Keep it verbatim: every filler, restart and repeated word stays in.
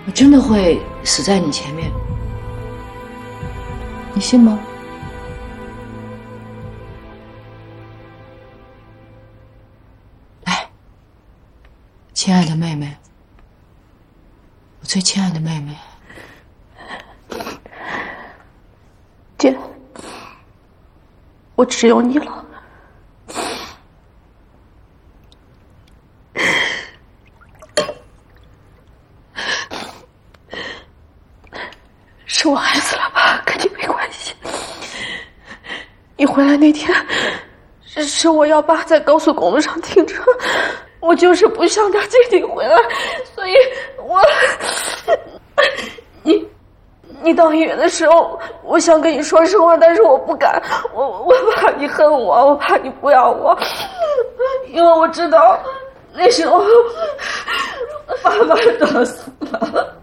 我真的会死在你前面，你信吗？来，亲爱的妹妹，我最亲爱的妹妹。 姐，我只有你了。是我害死了爸，跟你没关系。你回来那天，是是我要爸在高速公路上停车，我就是不想他这里回来，所以我，你，你到医院的时候，我想跟你说实话，但是我不敢，我我怕你恨我，我怕你不要我，因为我知道那时候爸爸都死了。